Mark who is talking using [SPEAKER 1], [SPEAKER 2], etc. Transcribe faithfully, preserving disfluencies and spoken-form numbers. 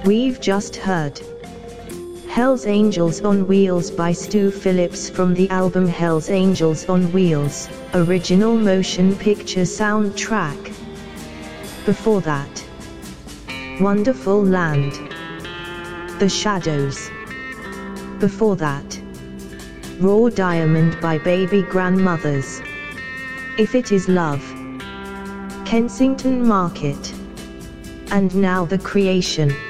[SPEAKER 1] We've just heard Hell's Angels on Wheels by Stu Phillips from the album Hell's Angels on Wheels, original motion picture soundtrack. Before that, Wonderful Land, The Shadows. Before that, Raw Diamond by Baby Grandmothers, If It Is Love, Kensington Market. And now The Creation.